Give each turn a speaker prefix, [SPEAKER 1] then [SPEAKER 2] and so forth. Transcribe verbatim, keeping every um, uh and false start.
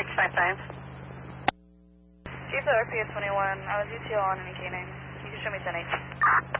[SPEAKER 1] Five five.
[SPEAKER 2] Chief of R P S twenty-one, I was U T O on any K nine. You can show me ten eight.